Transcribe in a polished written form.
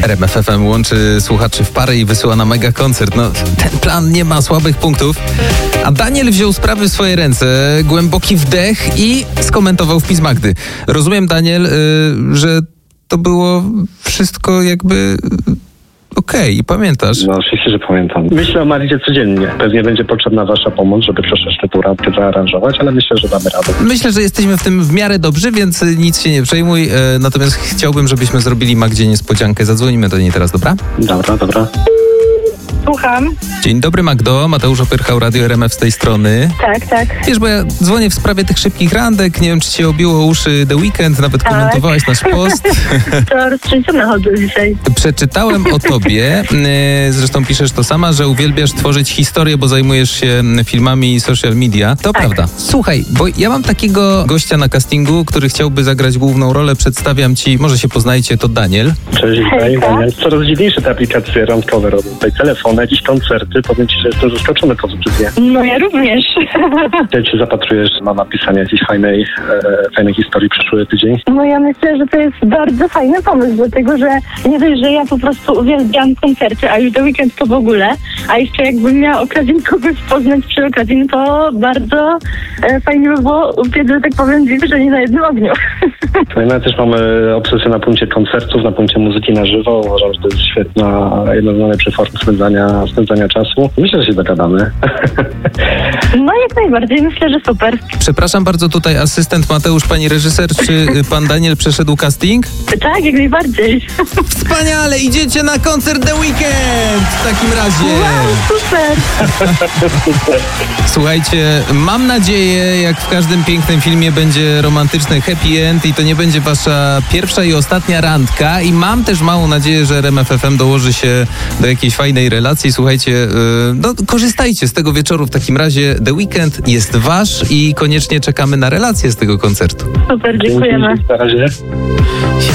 RMF FM łączy słuchaczy w pary i wysyła na mega koncert. No, ten plan nie ma słabych punktów. A Daniel wziął sprawy w swoje ręce, głęboki wdech i skomentował wpis Magdy. Rozumiem, Daniel, że to było wszystko jakby okej, pamiętasz? No oczywiście, że pamiętam. Myślę o Maricie codziennie. Pewnie będzie potrzebna wasza pomoc, żeby troszeczkę tu randkę zaaranżować, ale myślę, że damy radę. Myślę, że jesteśmy w tym w miarę dobrzy, więc nic się nie przejmuj. Natomiast chciałbym, żebyśmy zrobili Magdzie niespodziankę. Zadzwonimy do niej teraz, dobra? Dobra. Słucham. Dzień dobry, Magdo. Mateusz Opyrchał, Radio RMF z tej strony. Tak. Wiesz, bo ja dzwonię w sprawie tych szybkich randek. Nie wiem, czy cię obiło uszy The Weekend, nawet komentowałaś nasz post. To roztrzęsione chodzę dzisiaj. Przeczytałem o tobie, zresztą piszesz to sama, że uwielbiasz tworzyć historię, bo zajmujesz się filmami i social media. To prawda. Słuchaj, bo ja mam takiego gościa na castingu, który chciałby zagrać główną rolę. Przedstawiam ci, może się poznajcie, to Daniel. Cześć, Daniel. Coraz dziwniejsze te aplikacje randkowe robią. Tutaj telefon, jakieś koncerty. Powiem ci, że jestem zaskoczony pozytywnie. No ja również. Jak się zapatrujesz na napisanie jakiejś fajnej historii przyszły tydzień? No ja myślę, że to jest bardzo fajny pomysł, dlatego że nie dość, że ja po prostu uwielbiam koncerty, a już The Weekend to w ogóle, a jeszcze jakbym miała okazję kogoś poznać przy okazji, no to bardzo fajnie by było upiec, że tak powiem, dwie pieczenie na jednym ogniu. No i my też mamy obsesję na punkcie koncertów, na punkcie muzyki na żywo. Uważam, że to jest jedna z najlepszych form spędzania czasu. Myślę, że się dogadamy. No jak najbardziej, myślę, że super. Przepraszam bardzo, tutaj asystent Mateusz, pani reżyser, czy pan Daniel przeszedł casting? Tak, jak najbardziej. Wspaniale, idziecie na koncert The Weekend w takim razie. Wow, super. Słuchajcie, mam nadzieję, jak w każdym pięknym filmie, będzie romantyczny happy end i to nie będzie wasza pierwsza i ostatnia randka. I mam też małą nadzieję, że RMF FM dołoży się do jakiejś fajnej relacji. Słuchajcie, korzystajcie z tego wieczoru w takim razie. The Weekend jest wasz i koniecznie czekamy na relację z tego koncertu. Super, dziękujemy. Na razie.